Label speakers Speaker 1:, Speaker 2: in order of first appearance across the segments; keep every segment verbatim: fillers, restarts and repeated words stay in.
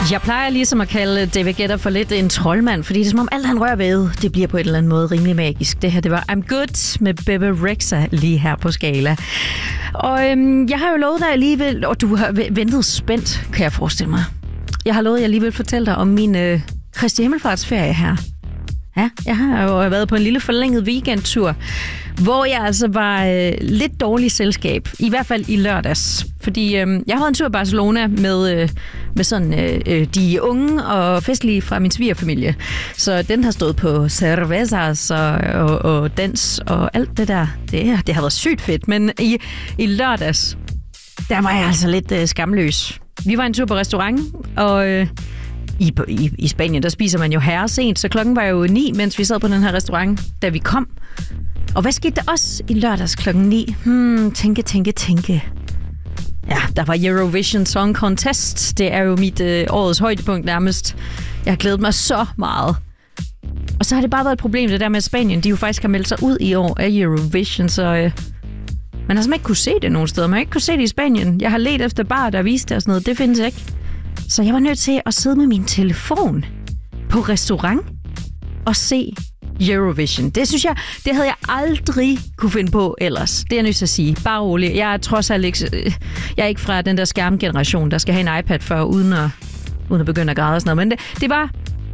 Speaker 1: Jeg plejer ligesom at kalde David Guetta for lidt en troldmand, fordi det er som om alt han rører ved, det bliver på en eller anden måde rimelig magisk. Det her, det var I'm Good med Bebe Rexha lige her på Skala. Og øhm, jeg har jo lovet dig alligevel, og du har ventet spændt, kan jeg forestille mig. Jeg har lovet, at jeg lige vil fortælle dig om min øh, Kristi Himmelfartsferie her. Ja, jeg har jo været på en lille forlænget weekendtur, hvor jeg altså var øh, lidt dårlig selskab, i hvert fald i lørdags. Fordi øh, jeg havde en tur i Barcelona med, øh, med sådan øh, de unge og festlige fra min svigerfamilie. Så den har stået på cervezas og, og, og dans og alt det der. Det, det har været sygt fedt, men i, i lørdags, der var jeg altså lidt øh, skamløs. Vi var en tur på restaurant, og... Øh, I, i, I Spanien, der spiser man jo herre sent, så klokken var jo ni, mens vi sad på den her restaurant, da vi kom. Og hvad skete der også i lørdags klokken ni? Hmm, tænke, tænke, tænke. Ja, der var Eurovision Song Contest. Det er jo mit øh, årets højdepunkt nærmest. Jeg har glædet mig så meget. Og så har det bare været et problem, det der med Spanien. De jo faktisk har meldt sig ud i år af Eurovision, så... Øh, man har simpelthen ikke kunne se det nogen steder. Man har ikke kunne se det i Spanien. Jeg har let efter bar, der viste det og sådan noget. Det findes ikke. Så jeg var nødt til at sidde med min telefon på restaurant og se Eurovision. Det synes jeg, det havde jeg aldrig kunne finde på ellers. Det er jeg nødt til at sige. Bare roligt. Jeg er trods alt ikke, jeg er ikke fra den der skærmgeneration, der skal have en iPad for, uden at, uden at begynde at græde og sådan noget. Men det, det var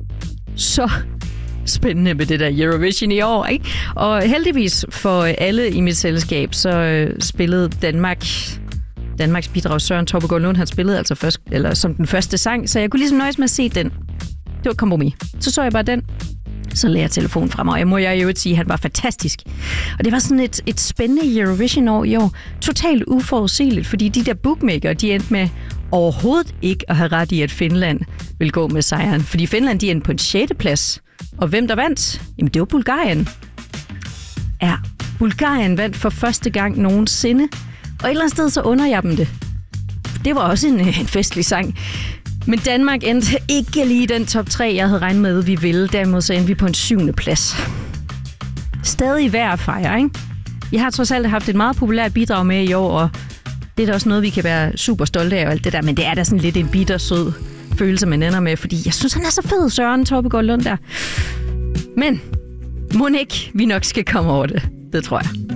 Speaker 1: så spændende med det der Eurovision i år, ikke? Og heldigvis for alle i mit selskab, så spillede Danmark... Danmarks bidrag Søren Toppegaard Lund, han spillede altså først, eller som den første sang, så jeg kunne ligesom nøjes med at se den. Det var et kompromis. Så så jeg bare den. Så lagde jeg telefonen frem, og jeg må jeg jo sige, at han var fantastisk. Og det var sådan et, et spændende Eurovision-år i år. Totalt uforudsigeligt, fordi de der bookmaker, de endte med overhovedet ikke at have ret i, at Finland ville gå med sejren. Fordi Finland, de endte på en sjette plads. Og hvem der vandt? Jamen, det var Bulgarien. Ja, Bulgarien vandt for første gang nogensinde. Og et eller andet sted, så under jeg dem det. Det var også en, en festlig sang. Men Danmark endte ikke lige i den top tre, jeg havde regnet med, vi ville. Derimod så endte vi på en syvende plads. Stadig værd at fejre, ikke? Jeg har trods alt haft et meget populært bidrag med i år, og det er da også noget, vi kan være super stolte af og alt det der. Men det er da sådan lidt en bittersød følelse, man ender med, fordi jeg synes, han er så fed, Søren Toppegaard Lund der. Men må ikke, vi nok skal komme over det. Det tror jeg.